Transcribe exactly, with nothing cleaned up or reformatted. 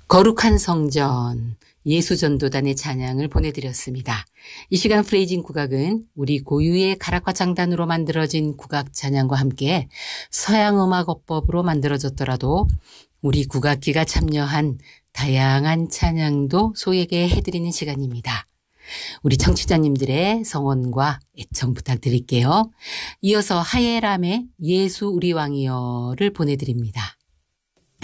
거룩한 성전 예수전도단의 찬양을 보내드렸습니다. 이 시간 프레이징 국악은 우리 고유의 가락과 장단으로 만들어진 국악 찬양과 함께 서양음악어법으로 만들어졌더라도 우리 국악기가 참여한 다양한 찬양도 소개해 해드리는 시간입니다. 우리 청취자님들의 성원과 애청 부탁드릴게요. 이어서 하예람의 예수 우리 왕이여를 보내드립니다.